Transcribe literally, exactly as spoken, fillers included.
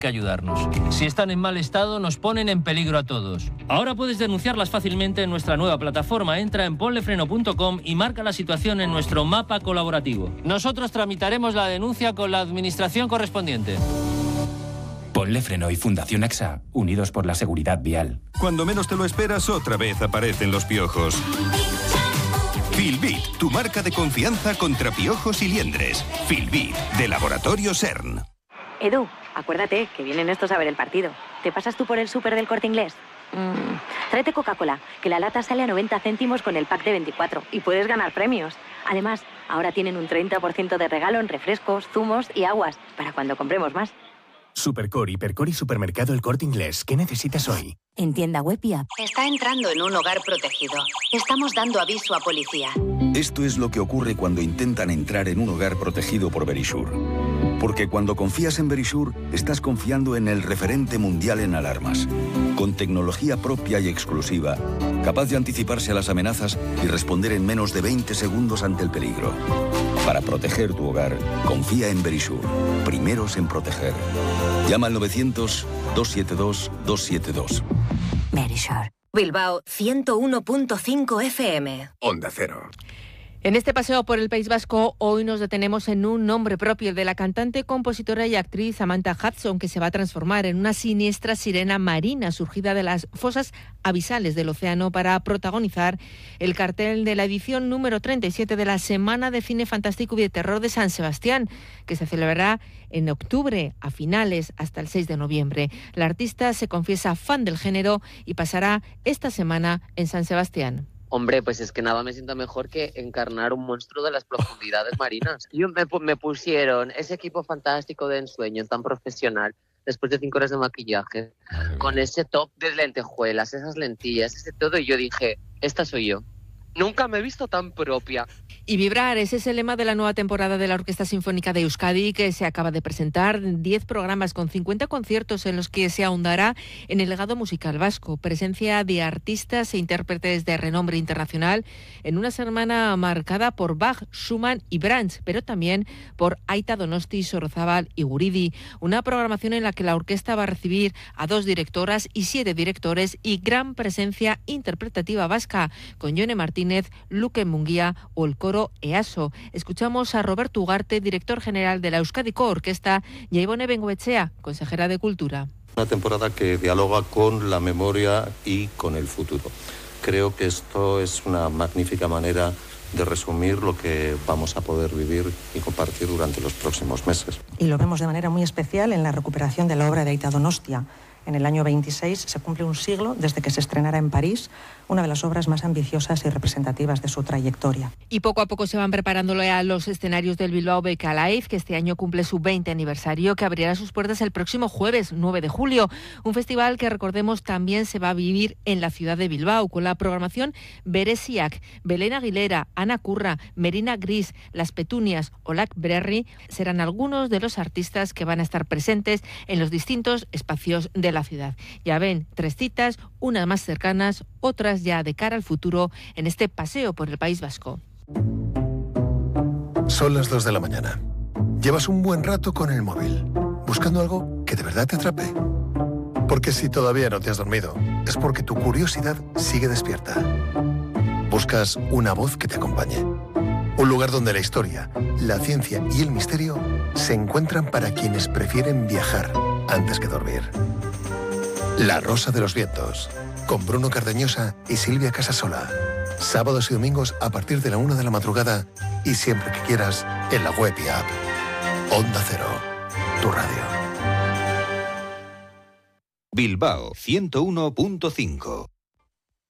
que ayudarnos. Si están en mal estado, nos ponen en peligro a todos. Ahora puedes denunciarlas fácilmente en nuestra nueva plataforma. Entra en ponlefreno punto com y marca la situación en nuestro mapa colaborativo. Nosotros tramitaremos la denuncia con la administración correspondiente. Ponle Freno y Fundación AXA, unidos por la seguridad vial. Cuando menos te lo esperas, otra vez aparecen los piojos. Filbit, tu marca de confianza contra piojos y liendres. Filbit, de Laboratorio CERN. Edu, acuérdate que vienen estos a ver el partido. ¿Te pasas tú por el súper del Corte Inglés? Mm, tráete Coca-Cola, que la lata sale a noventa céntimos con el pack de veinticuatro y puedes ganar premios. Además, ahora tienen un treinta por ciento de regalo en refrescos, zumos y aguas, para cuando compremos más. Supercor, Hipercor y Supermercado El Corte Inglés. ¿Qué necesitas hoy? En tienda web y app. Está entrando en un hogar protegido. Estamos dando aviso a policía. Esto es lo que ocurre cuando intentan entrar en un hogar protegido por Verisure. Porque cuando confías en Verisure, estás confiando en el referente mundial en alarmas. Con tecnología propia y exclusiva, capaz de anticiparse a las amenazas y responder en menos de veinte segundos ante el peligro. Para proteger tu hogar, confía en Verisure. Primeros en proteger. Llama al novecientos, doscientos setenta y dos, doscientos setenta y dos. Verisure. Bilbao ciento uno punto cinco F M. Onda Cero. En este paseo por el País Vasco, hoy nos detenemos en un nombre propio, el de la cantante, compositora y actriz Samantha Hudson, que se va a transformar en una siniestra sirena marina surgida de las fosas abisales del océano para protagonizar el cartel de la edición número treinta y siete de la Semana de Cine Fantástico y de Terror de San Sebastián, que se celebrará en octubre, a finales, hasta el seis de noviembre. La artista se confiesa fan del género y pasará esta semana en San Sebastián. Hombre, pues es que nada me sienta mejor que encarnar un monstruo de las profundidades marinas. Yo me, me pusieron ese equipo fantástico de ensueño, tan profesional, después de cinco horas de maquillaje, con ese top de lentejuelas, esas lentillas, ese todo, y yo dije, esta soy yo. Nunca me he visto tan propia. Y vibrar, ese es el lema de la nueva temporada de la Orquesta Sinfónica de Euskadi, que se acaba de presentar. diez programas con cincuenta conciertos en los que se ahondará en el legado musical vasco. Presencia de artistas e intérpretes de renombre internacional en una semana marcada por Bach, Schumann y Brahms, pero también por Aita Donosti, Sorozábal y Guridi. Una programación en la que la orquesta va a recibir a dos directoras y siete directores y gran presencia interpretativa vasca, con Yone Martínez, Luque Munguía o el coro EASO. Escuchamos a Roberto Ugarte, director general de la Euskadiko Orquesta, y a Ibone Bengoetxea, consejera de Cultura. Una temporada que dialoga con la memoria y con el futuro. Creo que esto es una magnífica manera de resumir lo que vamos a poder vivir y compartir durante los próximos meses. Y lo vemos de manera muy especial en la recuperación de la obra de Aita Donostia. En el año veintiséis se cumple un siglo desde que se estrenara en París, una de las obras más ambiciosas y representativas de su trayectoria. Y poco a poco se van preparando a los escenarios del Bilbao Beca Live, que este año cumple su veinte aniversario, que abrirá sus puertas el próximo jueves nueve de julio. Un festival que, recordemos, también se va a vivir en la ciudad de Bilbao, con la programación Beresiak, Belén Aguilera, Ana Curra, Merina Gris, Las Petunias o Lac Brerri serán algunos de los artistas que van a estar presentes en los distintos espacios de la ciudad. Ya ven, tres citas, unas más cercanas, otras ya de cara al futuro en este paseo por el País Vasco. Son las dos de la mañana. Llevas un buen rato con el móvil, buscando algo que de verdad te atrape. Porque si todavía no te has dormido, es porque tu curiosidad sigue despierta. Buscas una voz que te acompañe. Un lugar donde la historia, la ciencia y el misterio se encuentran para quienes prefieren viajar antes que dormir. La Rosa de los Vientos, con Bruno Cardeñosa y Silvia Casasola. Sábados y domingos a partir de la una de la madrugada y siempre que quieras en la web y app. Onda Cero, tu radio. Bilbao ciento uno punto cinco.